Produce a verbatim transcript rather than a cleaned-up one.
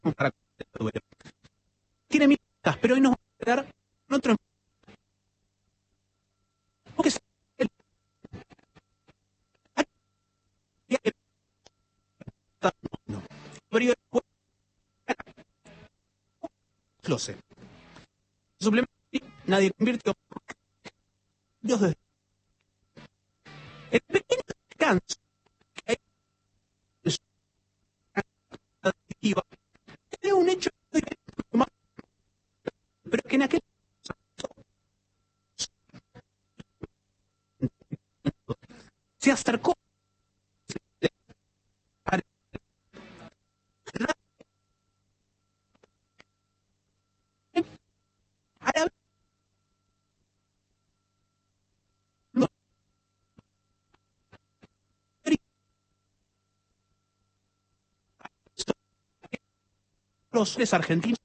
para tiene mil cosas, pero hoy nos va a quedar en otro. Porque es el periodo close. Suplemento, nadie convirtió. Dios desde el pequeño descanso que hay es un hecho, pero que en aquel se acercó a la los argentinos